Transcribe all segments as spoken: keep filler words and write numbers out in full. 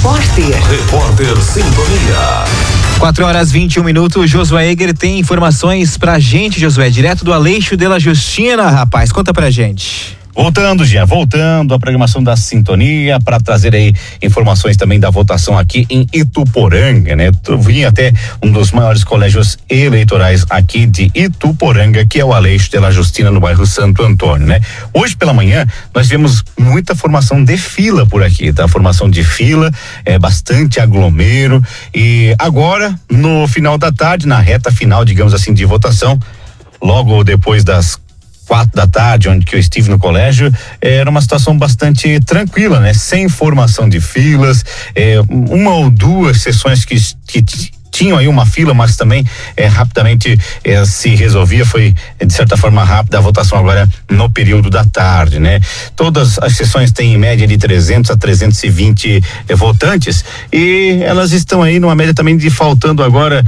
Repórter. Repórter Sintonia. quatro horas e vinte e um minutos. Josué Egger tem informações pra gente, Josué, direto do Aleixo de la Justina, rapaz. Conta pra gente. Voltando, Jean, voltando à programação da Sintonia para trazer aí informações também da votação aqui em Ituporanga, né? Eu vim até um dos maiores colégios eleitorais aqui de Ituporanga, que é o Aleixo de la Justina, no bairro Santo Antônio, né? Hoje pela manhã nós vimos muita formação de fila por aqui, tá? Formação de fila, é bastante aglomero, e agora no final da tarde, na reta final, digamos assim, de votação, logo depois das quatro da tarde, onde que eu estive no colégio, era uma situação bastante tranquila, né? Sem formação de filas, é, uma ou duas sessões que, que tinham aí uma fila, mas também é, rapidamente é, se resolvia, foi de certa forma rápida a votação agora no período da tarde, né? Todas as sessões têm em média de trezentos a trezentos e vinte é, votantes, e elas estão aí numa média também de faltando agora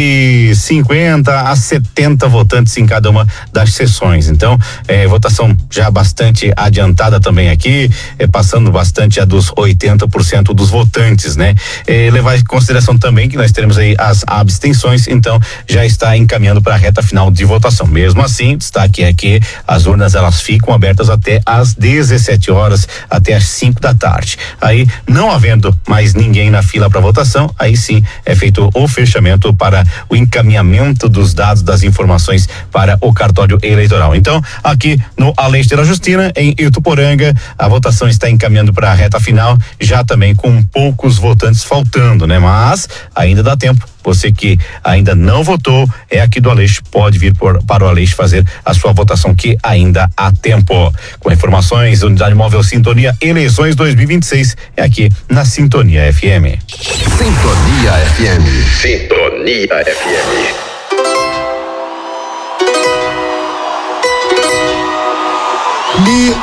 de cinquenta a setenta votantes em cada uma das sessões. Então, é, votação já bastante adiantada também aqui, é, passando bastante a dos oitenta por cento dos votantes, né? É, levar em consideração também que nós teremos aí as abstenções, então já está encaminhando para a reta final de votação. Mesmo assim, destaque é que as urnas elas ficam abertas até às dezessete horas, até às cinco da tarde. Aí, não havendo mais ninguém na fila para votação, aí sim é feito o fechamento para o encaminhamento dos dados, das informações para o cartório eleitoral. Então, aqui no Aleixo de la Justina, em Ituporanga, a votação está encaminhando para a reta final, já também com poucos votantes faltando, né? Mas ainda dá tempo. Você que ainda não votou, é aqui do Aleixo, pode vir por, para o Aleixo fazer a sua votação, que ainda há tempo. Com informações, Unidade Móvel Sintonia, eleições dois mil e vinte e seis, é aqui na Sintonia F M. Sintonia F M. Sintonia F M.